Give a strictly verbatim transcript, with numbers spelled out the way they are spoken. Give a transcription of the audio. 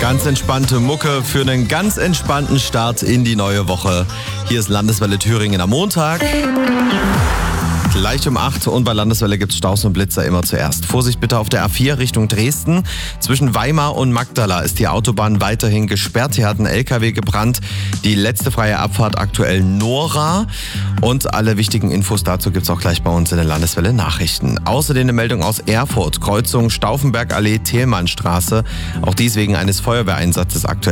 Ganz entspannte Mucke für einen ganz entspannten Start in die neue Woche. Hier ist Landeswelle Thüringen am Montag. Gleich um acht und bei Landeswelle gibt es Staus und Blitzer immer zuerst. Vorsicht bitte auf der A vier Richtung Dresden. Zwischen Weimar und Magdala ist die Autobahn weiterhin gesperrt. Hier hat ein L K W gebrannt. Die letzte freie Abfahrt aktuell Nora. Und alle wichtigen Infos dazu gibt es auch gleich bei uns in den Landeswelle Nachrichten. Außerdem eine Meldung aus Erfurt. Kreuzung Stauffenbergallee, Thälmannstraße. Auch dies wegen eines Feuerwehreinsatzes aktuell.